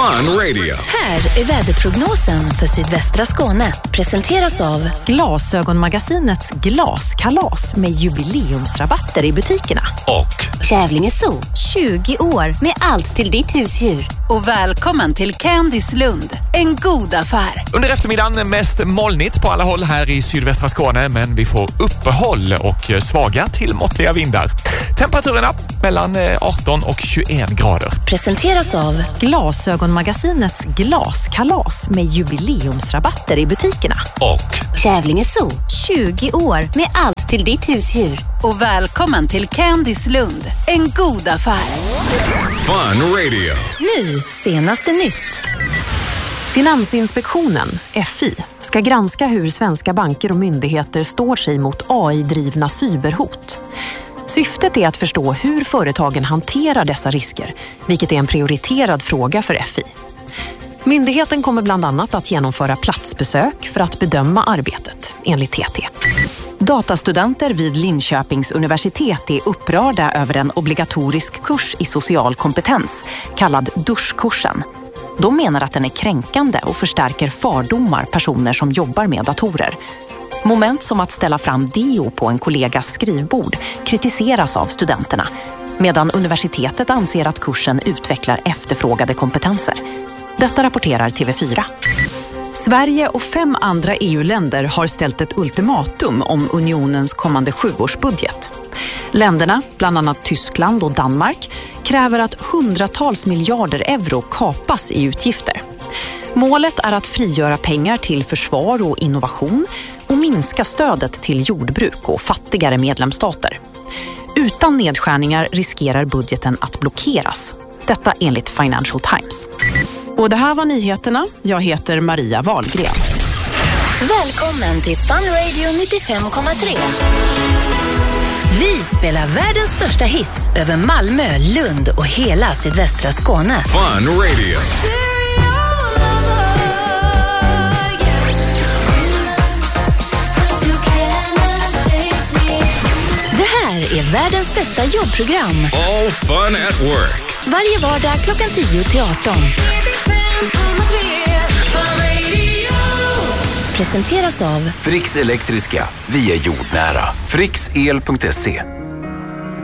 Fun Radio. Här är väderprognosen för sydvästra Skåne. Presenteras av Glasögonmagasinets glaskalas med jubileumsrabatter i butikerna. Och Kävlinge Zoo, 20 år med allt till ditt husdjur. Och välkommen till Candys Lund, en god affär. Under eftermiddagen mest molnigt på alla håll här i sydvästra Skåne, men vi får uppehåll och svaga till måttliga vindar. Temperaturerna mellan 18 och 21 grader. Presenteras av Glasögonmagasinets glaskalas med jubileumsrabatter i butikerna. Och Kävlinge Zoo, 20 år med allt till ditt husdjur. Och välkommen till Candys Lund, en god affär. Fun Radio. Nu, senaste nytt. Finansinspektionen, FI, ska granska hur svenska banker och myndigheter står sig mot AI-drivna cyberhot. Syftet är att förstå hur företagen hanterar dessa risker, vilket är en prioriterad fråga för FI. Myndigheten kommer bland annat att genomföra platsbesök för att bedöma arbetet, enligt TT. Datastudenter vid Linköpings universitet är upprörda över en obligatorisk kurs i social kompetens, kallad duschkursen. De menar att den är kränkande och förstärker fördomar personer som jobbar med datorer. Moment som att ställa fram deo på en kollegas skrivbord kritiseras av studenterna, medan universitetet anser att kursen utvecklar efterfrågade kompetenser. Detta rapporterar TV4. Sverige och 5 andra EU-länder har ställt ett ultimatum om unionens kommande 7-årsbudget. Länderna, bland annat Tyskland och Danmark, kräver att hundratals miljarder euro kapas i utgifter. Målet är att frigöra pengar till försvar och innovation och minska stödet till jordbruk och fattigare medlemsstater. Utan nedskärningar riskerar budgeten att blockeras. Detta enligt Financial Times. Och det här var nyheterna. Jag heter Maria Wahlgren. Välkommen till Fun Radio 95,3. Vi spelar världens största hits över Malmö, Lund och hela sydvästra Skåne. Fun Radio. Det här är världens bästa jobbprogram. All fun at work. Varje vardag klockan 10 till 18. Presenteras av Fricks Elektriska. Vi är jordnära. Fricksel.se